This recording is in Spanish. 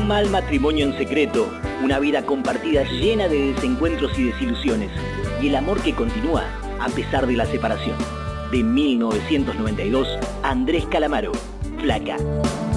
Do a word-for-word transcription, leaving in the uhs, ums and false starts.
Mal matrimonio en secreto, una vida compartida llena de desencuentros y desilusiones, y el amor que continúa a pesar de la separación. De mil novecientos noventa y dos, Andrés Calamaro, Flaca.